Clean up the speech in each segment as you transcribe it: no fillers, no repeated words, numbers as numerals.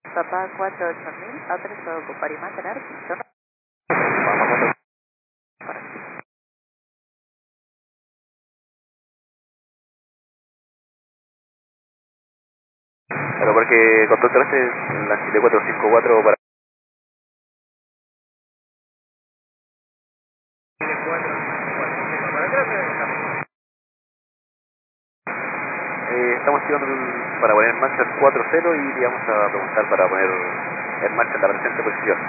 Papá 48000, autorizado ocupar y mantener piso. Aeroparque control terrestre en la 7454 para... estamos activando para poner en marcha el 40 y le vamos a preguntar para poner en marcha la presente posición.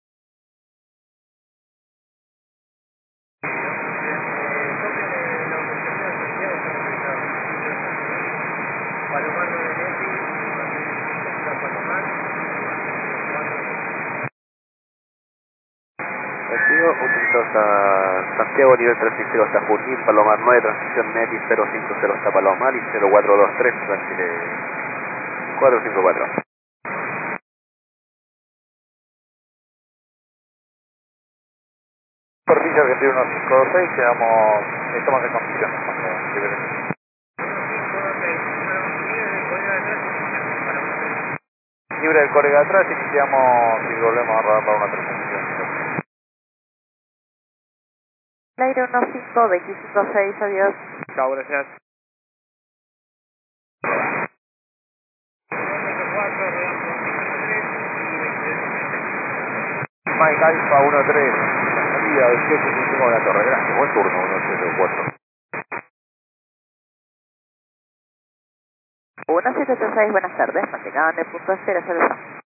Recibo, utilizado hasta Santiago, nivel 360 hasta Junín, Palomar 9, transición NETI 050 hasta Palomar y 0423, Chile 454. Por Villa Argentina 156, estamos en construcción. Libre del correo de atrás, iniciamos y volvemos a rodar para una transmisión. Aire 15 de X56, adiós. Chao, gracias. Mike Alfa 13, salida del 755 de la Torre Grande, buen turno 174. 1786, buenas tardes, mantengan el punto 002.